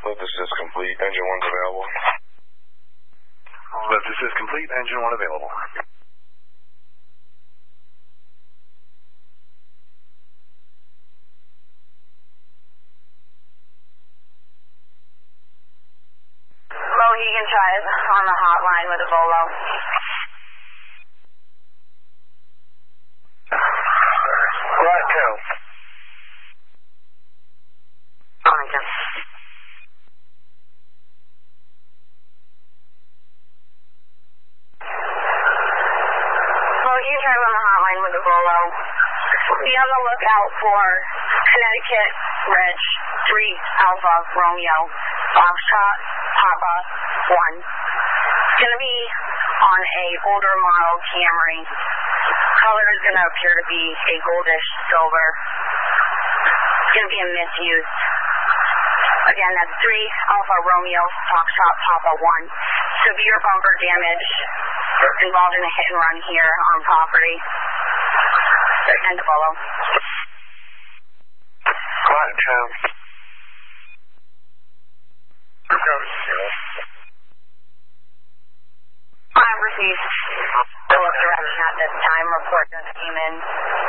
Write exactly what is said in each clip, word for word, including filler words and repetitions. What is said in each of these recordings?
this is complete. Engine one's available. But this is complete. Engine one available. Mohegan Drive on the hotline with a Volo. Right, two. Arlington. Mohegan Drive on the hotline with a Volo. Be on the lookout for Connecticut Reg three Alpha Romeo Foxtrot Papa one. It's going to be on a older model Camry. Color is going to appear to be a goldish silver. It's going to be a misuse. Again, that's three Alpha Romeo Foxtrot Papa one. Severe bumper damage involved in a hit and run here on property. And to follow. Right, two. I received no direction at this time. Report just came in.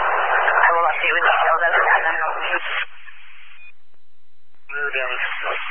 I will update with details as it happens. Rear damage.